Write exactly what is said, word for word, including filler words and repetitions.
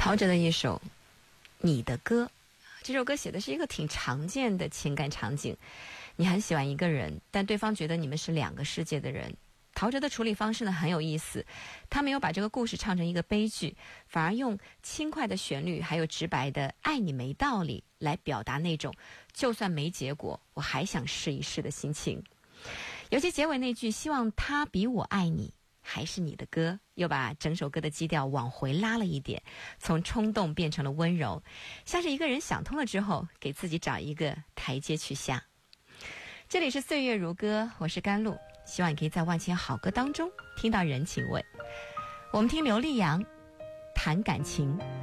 陶喆的一首《你的歌》，这首歌写的是一个挺常见的情感场景。你很喜欢一个人，但对方觉得你们是两个世界的人。陶喆的处理方式呢很有意思，他没有把这个故事唱成一个悲剧，反而用轻快的旋律还有直白的爱你没道理来表达那种就算没结果我还想试一试的心情。尤其结尾那句希望他比我爱你还是你的歌，又把整首歌的基调往回拉了一点，从冲动变成了温柔，像是一个人想通了之后给自己找一个台阶去下。这里是岁月如歌，我是甘露，希望你可以在万千好歌当中听到人情味。我们听刘力扬谈感情。